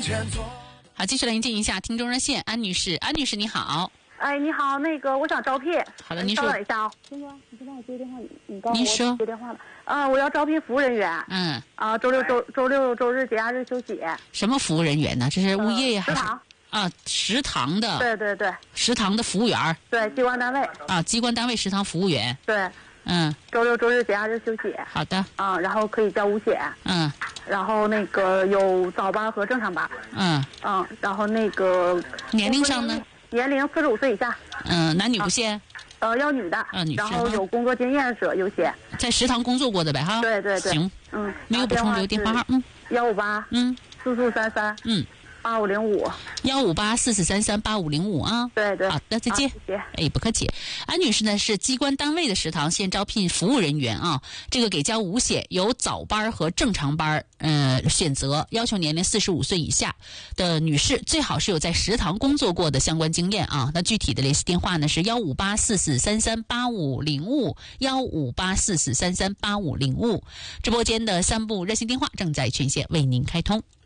好，继续来迎接一下听众热线，安女士，安女士你好。 哎，你好，那个我想招聘。 好的，您说。 稍等一下啊，先生，你先帮我接电话，你告诉我您说。 接电话了。我要招聘服务人员。周六周日节假日休息。 什么服务人员呢？这是物业呀，还是？ 食堂。 食堂的。 对对对。 食堂的服务员。 对，机关单位。 机关单位食堂服务员。 对。周六周日节假日休息。 好的。 然后可以交五险。然后那个有早班和正常班。然后那个年龄上呢？ 年龄45岁以下。 男女不限。 要女的。 女生。 然后有工作经验者优先。 在食堂工作过的呗哈。 对对对。 行。没有补充留电话号。 158。4433。8505。 15844338505啊。 对对。 好的，再见。 谢谢。 不客气。安女士呢是机关单位的食堂，现招聘服务人员啊。这个给交五险，有早班和正常班选择，要求年龄45岁以下的女士，最好是有在食堂工作过的相关经验啊。那具体的联系电话呢是15844338505 15844338505。直播间的3部热线电话正在全线为您开通。